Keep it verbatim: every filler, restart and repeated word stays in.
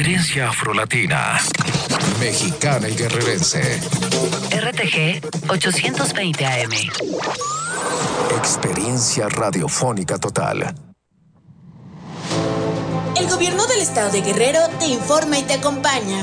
herencia afrolatina, mexicana y guerrerense. R T G ochocientos veinte A M. Experiencia radiofónica total. El gobierno del estado de Guerrero te informa y te acompaña.